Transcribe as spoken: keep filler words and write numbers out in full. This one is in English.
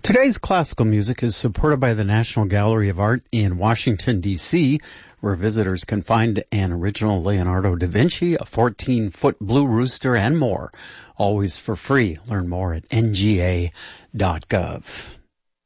Today's classical music is supported by the National Gallery of Art in Washington, D C, where visitors can find an original Leonardo da Vinci, a fourteen-foot blue rooster, and more, always for free. Learn more at N G A dot gov.